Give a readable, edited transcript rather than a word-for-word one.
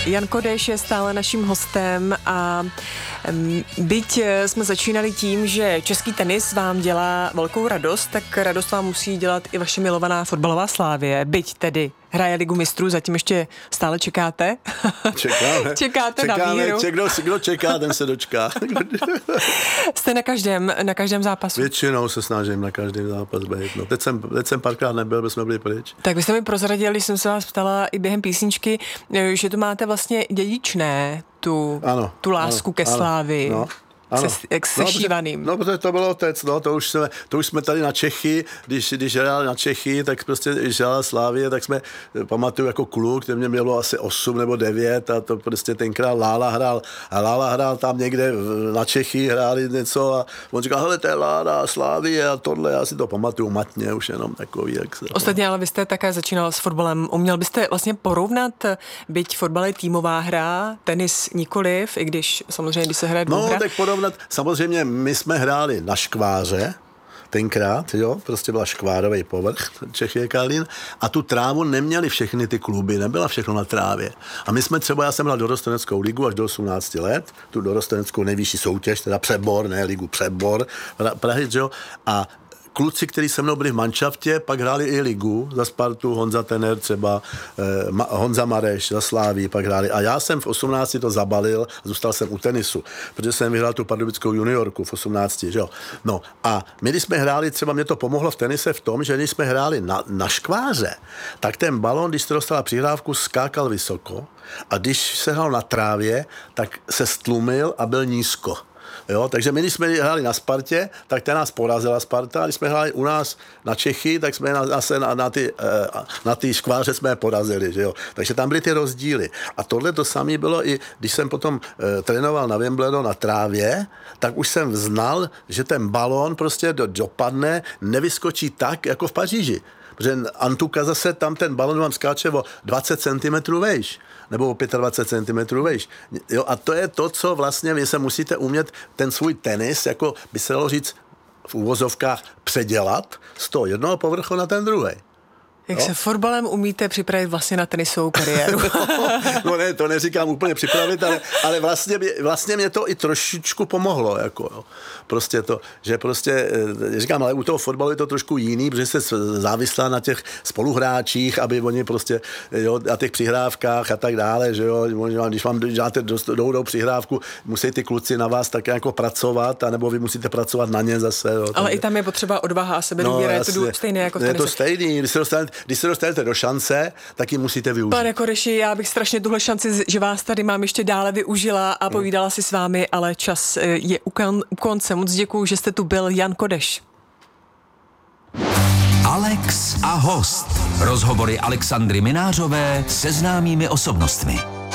Jan Kodeš je stále naším hostem a byť jsme začínali tím, že český tenis vám dělá velkou radost, tak radost vám musí dělat i vaše milovaná fotbalová Slavie. Byť tedy hraje Ligu mistrů, zatím ještě stále čekáte? Čekáte na výhru. Kdo čeká, ten se dočká. Jste na každém zápasu? Většinou se snažím na každý zápas být. No, teď jsem párkrát nebyl, jsme byli pryč. Tak vy jste mi prozradili, když jsem se vás ptala i během písničky, že to máte vlastně dědičné, tu lásku ke Slávii. No. K sešívaným. No, protože to byl otec, no, to už jsme tady na Čechy, když hráli na Čechy, tak prostě, když hrála Slávie, tak jsme, pamatuju jako kluk, kde mě bylo asi 8 nebo 9 a to prostě tenkrát Lála hrál tam někde na Čechy, hráli něco a on říkal, hele, to je Lála, Slávie a tohle, já si to pamatuju matně, už jenom takový, jak se... Ostatně, ale vy jste také začínal s fotbalem, uměl byste vlastně porovnat, byť fotbal je týmová hra, tenis nikoliv, i když samozřejmě, když se hraje dvouhra. No, tak samozřejmě my jsme hráli na škváře tenkrát, jo, prostě byla škvárový povrch, Čechy Karlín, a tu trávu neměli všechny ty kluby, nebyla všechno na trávě. A my jsme třeba, já jsem hrál dorosteneckou ligu až do 18 let, tu dorosteneckou nejvyšší soutěž, teda Přebor, ne ligu Přebor, Prahy, jo, a kluci, kteří se mnou byli v manšaftě, pak hráli i ligu za Spartu, Honza Tener třeba, Honza Mareš za Slávii pak hráli. A já jsem v 18 to zabalil a zůstal jsem u tenisu, protože jsem vyhrál tu pardubickou juniorku v 18, že jo. No a my, když jsme hráli, třeba mě to pomohlo v tenise v tom, že když jsme hráli na škváře, tak ten balon, když se dostala přihrávku, skákal vysoko a když se hrál na trávě, tak se stlumil a byl nízko. Jo, takže my, když jsme hráli na Spartě, tak ta nás porazila Sparta, a když jsme hráli u nás na Čechy, tak jsme na ty škváře jsme je porazili, že jo. Takže tam byly ty rozdíly. A tohle to samé bylo i, když jsem potom trénoval na Wimbledonu na trávě, tak už jsem znal, že ten balón prostě dopadne, nevyskočí tak, jako v Paříži. Protože Antuka zase tam ten balon vám skáče o 20 cm vejš, nebo o 25 cm vejš. Jo, a to je to, co vlastně vy se musíte umět ten svůj tenis, jako by se dalo říct v uvozovkách, předělat z toho jednoho povrchu na ten druhý. Jak se fotbalem umíte připravit vlastně na tenisovou kariéru? No ne, to neříkám úplně připravit, ale vlastně mě to i trošičku pomohlo, jako jo. Prostě to, že prostě, říkám, ale u toho fotbalu je to trošku jiný, protože se závislá na těch spoluhráčích, aby oni prostě, jo, na těch přihrávkách a tak dále, že jo, když vám dáte dobrou přihrávku, musí ty kluci na vás tak jako pracovat, anebo vy musíte pracovat na ně zase. Jo, ale i tam je potřeba odvaha a sebedůvěra, je to stejné jako v tenise. Je to stejný, když se dostanete do šance, tak ji musíte využít. Pane Kodeši, já bych strašně tuhle šanci, že vás tady mám, ještě dále využila a povídala si s vámi, ale čas je u konce. Moc děkuju, že jste tu byl, Jan Kodeš. Alex a host. Rozhovory Alexandry Minářové se známými osobnostmi.